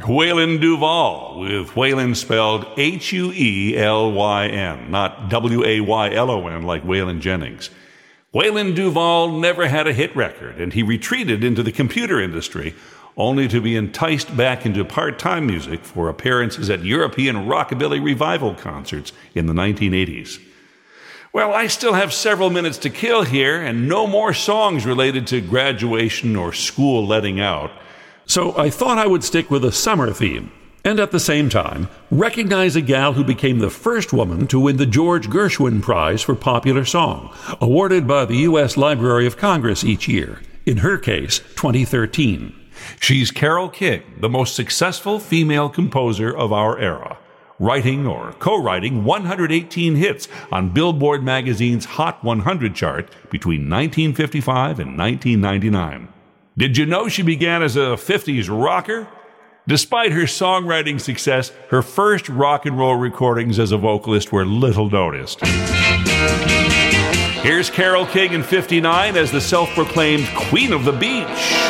Waylon Duvall, with Waylon spelled Huelyn, not Waylon like Waylon Jennings. Waylon Duvall never had a hit record, and he retreated into the computer industry, only to be enticed back into part-time music for appearances at European rockabilly revival concerts in the 1980s. Well, I still have several minutes to kill here, and no more songs related to graduation or school letting out. So I thought I would stick with a summer theme, and at the same time, recognize a gal who became the first woman to win the George Gershwin Prize for Popular Song, awarded by the U.S. Library of Congress each year, in her case, 2013. She's Carole King, the most successful female composer of our era, writing or co-writing 118 hits on Billboard magazine's Hot 100 chart between 1955 and 1999. Did you know she began as a 50s rocker? Despite her songwriting success, her first rock and roll recordings as a vocalist were little noticed. Here's Carole King in '59 as the self-proclaimed Queen of the Beach.